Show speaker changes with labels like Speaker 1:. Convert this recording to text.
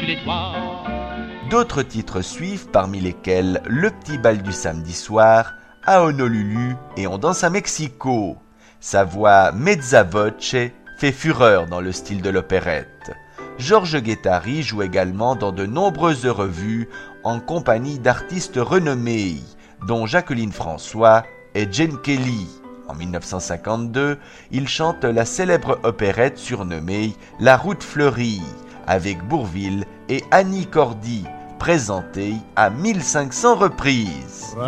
Speaker 1: au-dessus des toits.
Speaker 2: D'autres titres suivent, parmi lesquels Le petit bal du samedi soir, à Honolulu et On danse à Mexico. Sa voix mezza voce fait fureur dans le style de l'opérette. Georges Guettari joue également dans de nombreuses revues en compagnie d'artistes renommés, dont Jacqueline François et Jane Kelly. En 1952, il chante la célèbre opérette surnommée La Route fleurie, avec Bourvil et Annie Cordy, présentée à 1500 reprises.